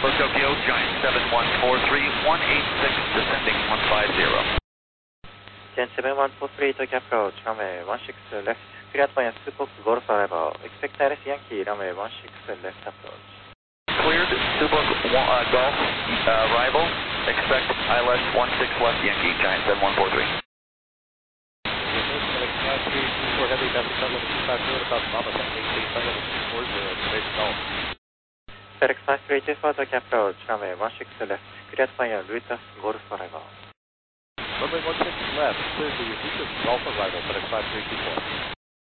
Bravo Tokyo, Giant 7143, 186, descending 150. Giant 7143 Tokyo approach, runway 16 left, cleared by Subox Golf arrival, expect Alice Yankee, runway 16 left approach. Cleared, Subox Golf arrival, expect ILS 16 left Yankee, Giant 7143. Heavy, that's 725 about Mama, 780, 40, Golf. FedEx 5324 Tokyo approach, runway 16 left, cleared by Luitas Golf arrival. Runway 16 left, cleared the Luitas Golf arrival, FedEx 5324.